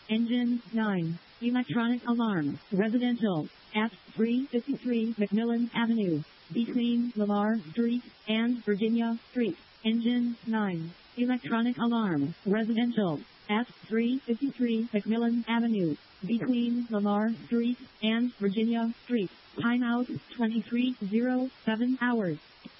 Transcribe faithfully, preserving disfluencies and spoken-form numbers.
Engine nine. Electronic alarm. Residential. At three fifty-three McMillan Avenue. Between Lamar Street and Virginia Street. Engine nine. Electronic alarm. Residential. At three fifty-three McMillan Avenue. Between Lamar Street and Virginia Street. Timeout twenty-three oh seven hours.